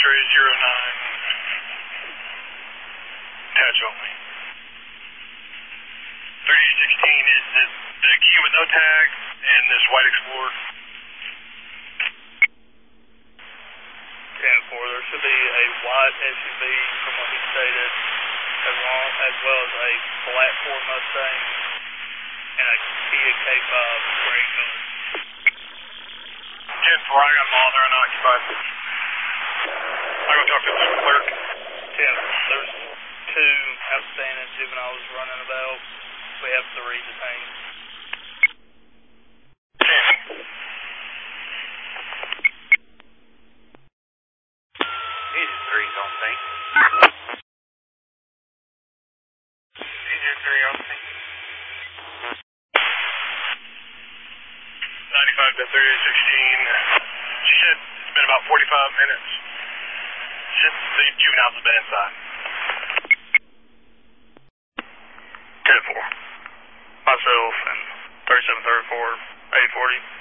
X-ray 09. Attach only. 3016 is the Kia with no tag and this white Explorer. 10-4, there should be a white SUV from what he stated, as well as a black Ford Mustang and a Kia K5 gray color. 10-4, I got them all, they're unoccupied. I'm going to talk to the clerk. 10, there's 2 outstanding juveniles running about. We have 3 detained. 10. Agent 3's on scene. Agent 3 on scene. 95 to 3816. She said it's been about 45 minutes since the juveniles have been inside. 10-4. Myself and 3734, 840.